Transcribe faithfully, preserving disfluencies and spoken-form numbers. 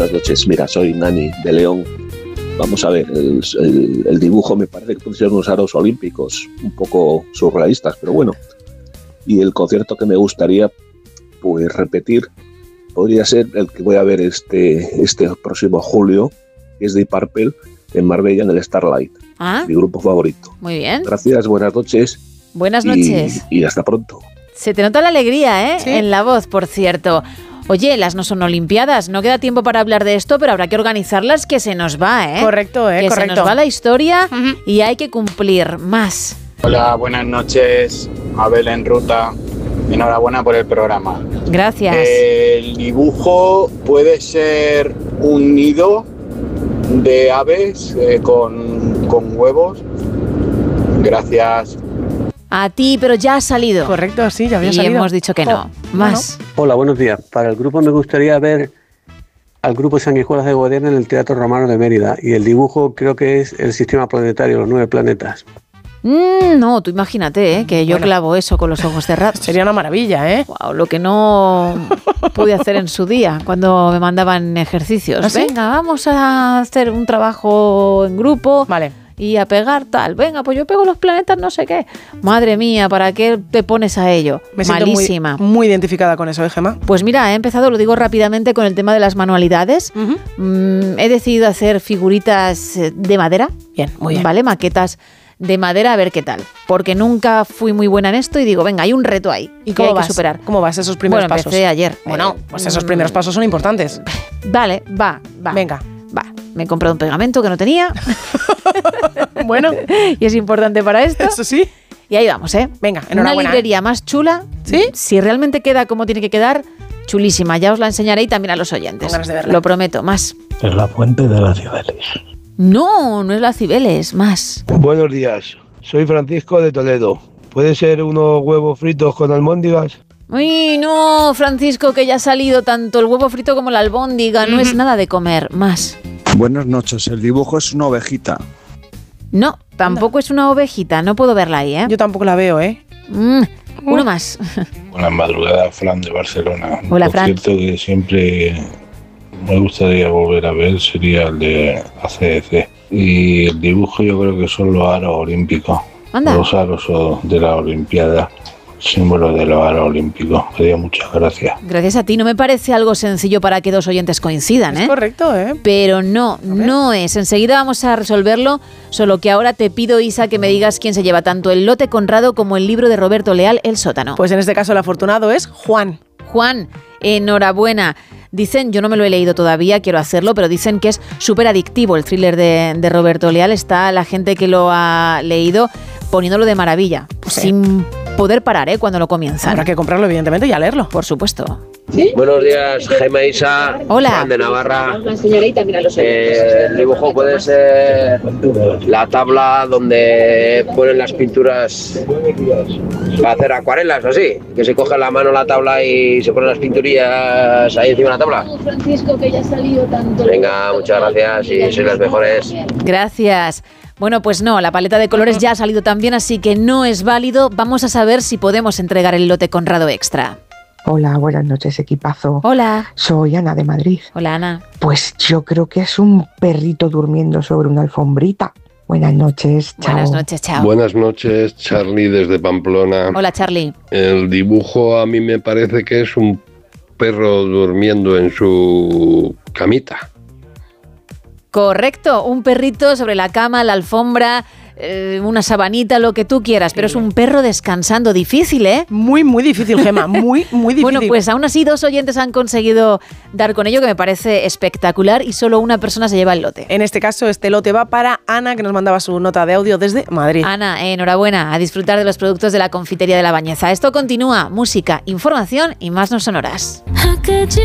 buenas noches. Mira, soy Nani de León. Vamos a ver, el, el, el dibujo me parece que pueden ser unos aros olímpicos, un poco surrealistas, pero bueno. Y el concierto que me gustaría pues repetir podría ser el que voy a ver este, este próximo julio, que es de Purple, en Marbella, en el Starlight, ¿Ah? mi grupo favorito. Muy bien. Gracias, buenas noches. Buenas noches. Y, y hasta pronto. Se te nota la alegría, ¿eh? ¿Sí? En la voz, por cierto. Oye, las no son olimpiadas, no queda tiempo para hablar de esto, pero habrá que organizarlas, que se nos va, ¿eh? Correcto, ¿eh? Que Correcto. se nos va la historia Uh-huh. y hay que cumplir más. Hola, buenas noches. Abel en ruta. Enhorabuena por el programa. Gracias. El dibujo puede ser un nido de aves eh, con, con huevos. Gracias. A ti, pero ya ha salido. Correcto, sí, ya había y salido. hemos dicho que no. Oh, Más. Hola, buenos días. Para el grupo me gustaría ver al grupo Sanguijuelas de Guadiana en el Teatro Romano de Mérida. Y el dibujo creo que es el sistema planetario, los nueve planetas. Mm, no, tú imagínate, ¿eh? Que yo Bueno. clavo eso con los ojos cerrados. Sería una maravilla, ¿eh? Wow, lo que no pude hacer en su día cuando me mandaban ejercicios. ¿Ah, sí? Venga, vamos a hacer un trabajo en grupo. Vale. Y a pegar tal. Venga, pues yo pego los planetas no sé qué. Madre mía, ¿para qué te pones a ello? Me siento Malísima. muy, muy identificada con eso, ¿eh, Gemma? Pues mira, he empezado, lo digo rápidamente, con el tema de las manualidades. Uh-huh. Mm, he decidido hacer figuritas eh, de madera. Bien, muy bien. ¿Vale? Maquetas de madera, a ver qué tal. Porque nunca fui muy buena en esto y digo, venga, hay un reto ahí. ¿Y que cómo hay vas? que superar. ¿Cómo vas esos primeros Bueno, pasos? empecé ayer. Bueno, Eh, pues esos mm, primeros pasos son importantes. Vale, va, va. Venga. Va. Me he comprado un pegamento que no tenía. Bueno, Y es importante para esto. eso sí. Y ahí vamos, ¿eh? Venga, Una enhorabuena. librería más chula. ¿Sí? Si realmente queda como tiene que quedar, chulísima. Ya os la enseñaré y también a los oyentes. Con ganas de verla. Lo prometo, más. Es la fuente de las Cibeles. No, no es la Cibeles, más. Buenos días, soy Francisco de Toledo. ¿Puede ser unos huevos fritos con almóndigas? Uy, no, Francisco, que ya ha salido tanto el huevo frito como la albóndiga. No es nada de comer, más. Buenas noches, el dibujo es una ovejita. No, tampoco es una ovejita, no puedo verla ahí, ¿eh? Yo tampoco la veo, ¿eh? Mm, uno más. Buenas madrugadas, Fran de Barcelona. Hola, Por Fran. cierto, que siempre me gustaría volver a ver sería el de A C D C. Y el dibujo yo creo que son los aros olímpicos. Anda. Los aros de la Olimpiada, símbolo de los aros olímpicos. Me dio muchas gracias. Gracias a ti, no me parece algo sencillo para que dos oyentes coincidan, ¿eh? Es correcto, ¿eh? Pero no, no es. Enseguida vamos a resolverlo, solo que ahora te pido, Isa, que me digas quién se lleva tanto el lote Conrado como el libro de Roberto Leal, El sótano. Pues en este caso el afortunado es Juan. Juan, enhorabuena. Dicen, yo no me lo he leído todavía, quiero hacerlo, pero dicen que es súper adictivo el thriller de, de Roberto Leal. Está la gente que lo ha leído poniéndolo de maravilla, Pues sí. sin poder parar, ¿eh? Cuando lo comienzan. Habrá que comprarlo, evidentemente, y a leerlo. Por supuesto. Buenos días, Gemma Isa, Hola. Juan de Navarra. Eh, el dibujo puede ser la tabla donde ponen las pinturas para hacer acuarelas o así, que se coge la mano la tabla y se ponen las pinturillas ahí encima de la tabla. Francisco, que ya ha salido tanto. Venga, muchas gracias y sois las mejores. Gracias. Bueno, pues no, la paleta de colores ya ha salido también, así que no es válido. Vamos a saber si podemos entregar el lote Conrado Extra. Hola, buenas noches, equipazo. Hola. Soy Ana de Madrid. Hola, Ana. Pues yo creo que es un perrito durmiendo sobre una alfombrita. Buenas noches, chao. Buenas noches, chao. Buenas noches, Charlie desde Pamplona. Hola, Charlie. El dibujo a mí me parece que es un perro durmiendo en su camita. Correcto, un perrito sobre la cama, la alfombra, eh, una sabanita, lo que tú quieras, pero es un perro descansando. Difícil, ¿eh? Muy, muy difícil, Gemma, muy, muy difícil. Bueno, pues aún así dos oyentes han conseguido dar con ello, que me parece espectacular, y solo una persona se lleva el lote. En este caso, este lote va para Ana, que nos mandaba su nota de audio desde Madrid. Ana, enhorabuena, a disfrutar de los productos de la confitería de La Bañeza. Esto continúa, música, información y más no sonoras.